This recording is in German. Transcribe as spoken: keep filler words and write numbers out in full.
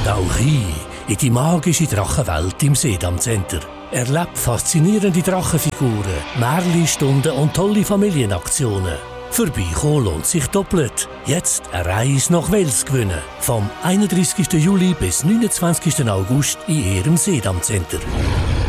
Tauch ein in die magische Drachenwelt im Sedam Center. Erlebt faszinierende Drachenfiguren, Märchenstunden und tolle Familienaktionen. Vorbeikommen lohnt sich doppelt. Jetzt eine Reise nach Wels gewinnen. Vom einunddreißigsten Juli bis neunundzwanzigsten August in Ihrem Sedam Center.